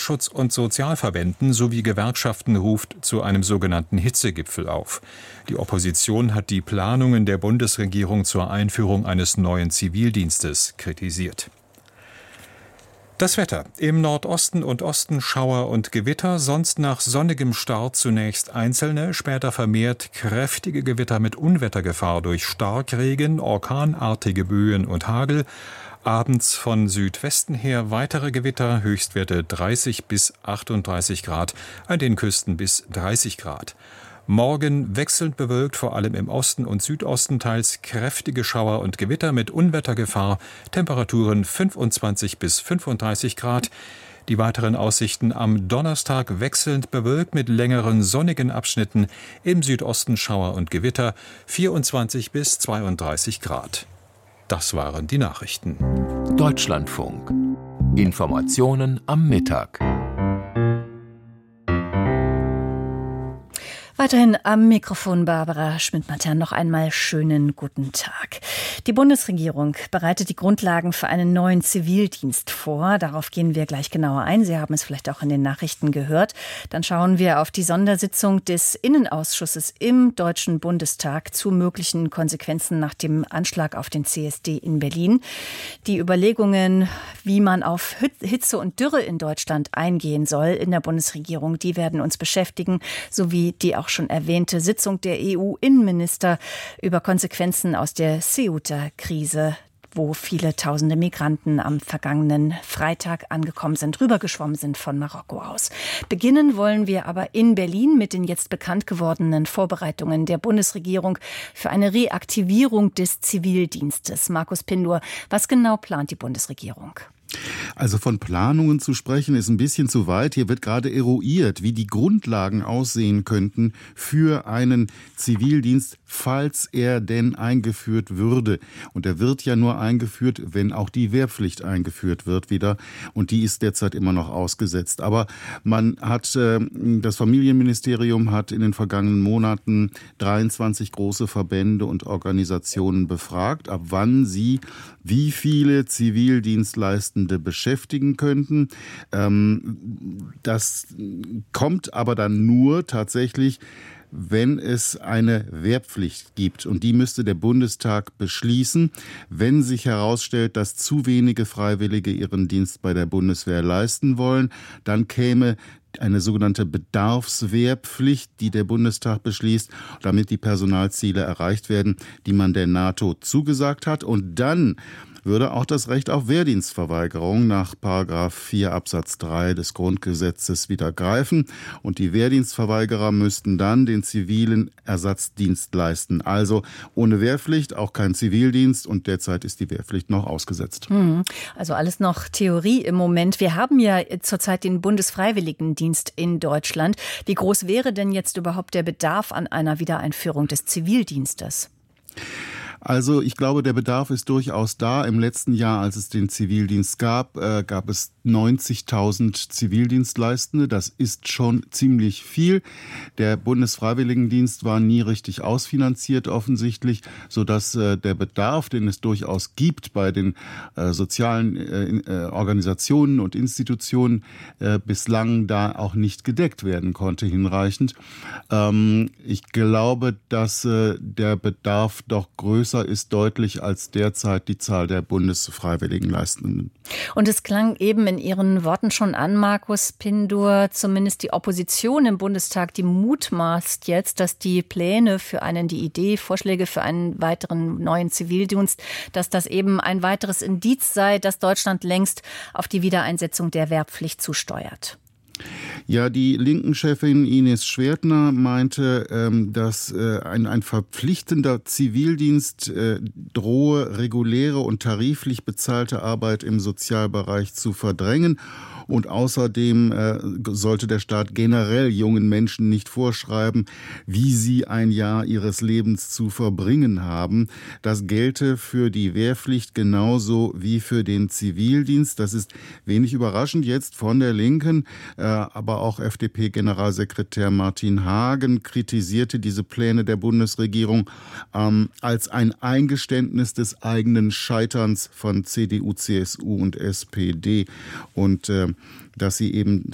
Umweltschutz- und Sozialverbänden sowie Gewerkschaften ruft zu einem sogenannten Hitzegipfel auf. Die Opposition hat die Planungen der Bundesregierung zur Einführung eines neuen Zivildienstes kritisiert. Das Wetter. Im Nordosten und Osten Schauer und Gewitter, sonst nach sonnigem Start zunächst einzelne, später vermehrt kräftige Gewitter mit Unwettergefahr durch Starkregen, orkanartige Böen und Hagel. Abends von Südwesten her weitere Gewitter, Höchstwerte 30 bis 38 Grad, an den Küsten bis 30 Grad. Morgen wechselnd bewölkt, vor allem im Osten und Südosten teils kräftige Schauer und Gewitter mit Unwettergefahr, Temperaturen 25 bis 35 Grad. Die weiteren Aussichten am Donnerstag wechselnd bewölkt mit längeren sonnigen Abschnitten, im Südosten Schauer und Gewitter, 24 bis 32 Grad. Das waren die Nachrichten. Deutschlandfunk. Informationen am Mittag. Weiterhin am Mikrofon Barbara Schmidt-Matern. Noch einmal schönen guten Tag. Die Bundesregierung bereitet die Grundlagen für einen neuen Zivildienst vor. Darauf gehen wir gleich genauer ein. Sie haben es vielleicht auch in den Nachrichten gehört. Dann schauen wir auf die Sondersitzung des Innenausschusses im Deutschen Bundestag zu möglichen Konsequenzen nach dem Anschlag auf den CSD in Berlin. Die Überlegungen, wie man auf Hitze und Dürre in Deutschland eingehen soll in der Bundesregierung, die werden uns beschäftigen, sowie die auch schon erwähnte Sitzung der EU-Innenminister über Konsequenzen aus der Ceuta-Krise, wo viele tausende Migranten am vergangenen Freitag angekommen sind, rübergeschwommen sind von Marokko aus. Beginnen wollen wir aber in Berlin mit den jetzt bekannt gewordenen Vorbereitungen der Bundesregierung für eine Reaktivierung des Zivildienstes. Markus Pindur, was genau plant die Bundesregierung? Also von Planungen zu sprechen ist ein bisschen zu weit. Hier wird gerade eruiert, wie die Grundlagen aussehen könnten für einen Zivildienst, falls er denn eingeführt würde. Und er wird ja nur eingeführt, wenn auch die Wehrpflicht eingeführt wird wieder. Und die ist derzeit immer noch ausgesetzt. Aber das Familienministerium hat in den vergangenen Monaten 23 große Verbände und Organisationen befragt, ab wann sie wie viele Zivildienstleistende beschäftigen könnten. Das kommt aber dann nur tatsächlich, wenn es eine Wehrpflicht gibt. Und die müsste der Bundestag beschließen. Wenn sich herausstellt, dass zu wenige Freiwillige ihren Dienst bei der Bundeswehr leisten wollen, dann käme eine sogenannte Bedarfswehrpflicht, die der Bundestag beschließt, damit die Personalziele erreicht werden, die man der NATO zugesagt hat. Und dann würde auch das Recht auf Wehrdienstverweigerung nach § 4 Absatz 3 des Grundgesetzes wieder greifen. Und die Wehrdienstverweigerer müssten dann den zivilen Ersatzdienst leisten. Also ohne Wehrpflicht auch kein Zivildienst, und derzeit ist die Wehrpflicht noch ausgesetzt. Also alles noch Theorie im Moment. Wir haben ja zurzeit den Bundesfreiwilligendienst in Deutschland. Wie groß wäre denn jetzt überhaupt der Bedarf an einer Wiedereinführung des Zivildienstes? Also ich glaube, der Bedarf ist durchaus da. Im letzten Jahr, als es den Zivildienst gab, gab es 90.000 Zivildienstleistende. Das ist schon ziemlich viel. Der Bundesfreiwilligendienst war nie richtig ausfinanziert offensichtlich, sodass der Bedarf, den es durchaus gibt bei den sozialen Organisationen und Institutionen, bislang da auch nicht gedeckt werden konnte hinreichend. Ich glaube, dass der Bedarf doch größer ist deutlich als derzeit die Zahl der Bundesfreiwilligenleistenden. Und es klang eben in Ihren Worten schon an, Markus Pindur, zumindest die Opposition im Bundestag, die mutmaßt jetzt, dass die Pläne für Vorschläge für einen weiteren neuen Zivildienst, dass das eben ein weiteres Indiz sei, dass Deutschland längst auf die Wiedereinsetzung der Wehrpflicht zusteuert. Ja, die Linken-Chefin Ines Schwertner meinte, dass ein verpflichtender Zivildienst drohe, reguläre und tariflich bezahlte Arbeit im Sozialbereich zu verdrängen. Und außerdem sollte der Staat generell jungen Menschen nicht vorschreiben, wie sie ein Jahr ihres Lebens zu verbringen haben. Das gelte für die Wehrpflicht genauso wie für den Zivildienst. Das ist wenig überraschend jetzt von der Linken. Aber auch FDP-Generalsekretär Martin Hagen kritisierte diese Pläne der Bundesregierung als ein Eingeständnis des eigenen Scheiterns von CDU, CSU und SPD. Und dass